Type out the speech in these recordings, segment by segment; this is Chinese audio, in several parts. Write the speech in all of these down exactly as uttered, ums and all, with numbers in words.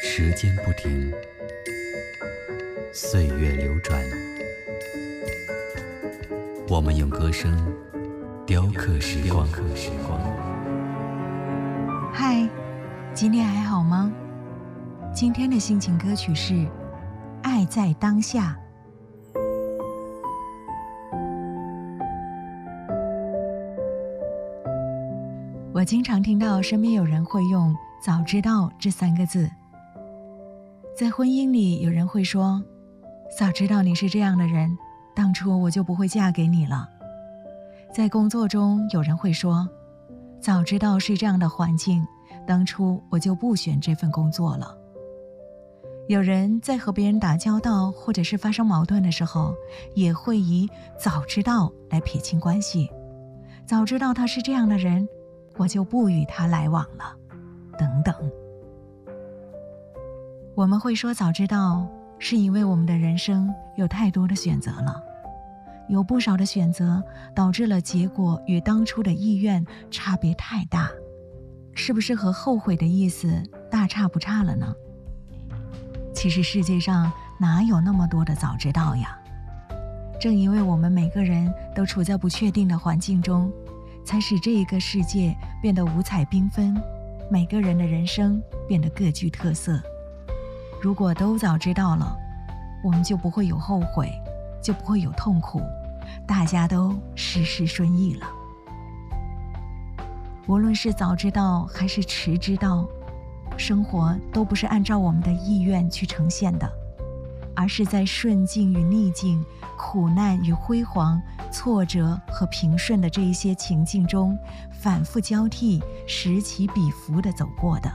时间不停，岁月流转，我们用歌声雕刻时光。 嗨，今天还好吗？今天的心情歌曲是《爱在当下》。我经常听到身边有人会用“早知道”这三个字。在婚姻里，有人会说：“早知道你是这样的人，当初我就不会嫁给你了。”在工作中，有人会说：“早知道是这样的环境，当初我就不选这份工作了。”有人在和别人打交道或者是发生矛盾的时候，也会以“早知道”来撇清关系。早知道他是这样的人，我就不与他来往了，等等。我们会说早知道，是因为我们的人生有太多的选择了，有不少的选择导致了结果与当初的意愿差别太大，是不是和后悔的意思大差不差了呢？其实世界上哪有那么多的早知道呀？正因为我们每个人都处在不确定的环境中，才使这一个世界变得五彩缤纷，每个人的人生变得各具特色。如果都早知道了，我们就不会有后悔，就不会有痛苦，大家都事事顺意了。无论是早知道还是迟知道，生活都不是按照我们的意愿去呈现的，而是在顺境与逆境、苦难与辉煌、挫折和平顺的这一些情境中反复交替、时起彼伏地走过的。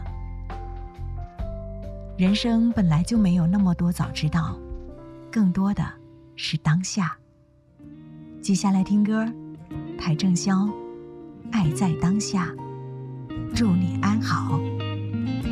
人生本来就没有那么多早知道，更多的是当下。接下来听歌，邰正宵，爱在当下，祝你安好。